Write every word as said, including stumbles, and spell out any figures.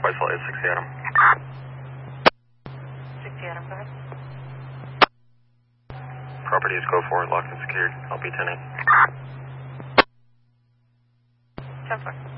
by Salt Lake, sixty Adam. sixty Adam, go ahead. Property is go forward, locked and secured. I'll be ten eight. ten four.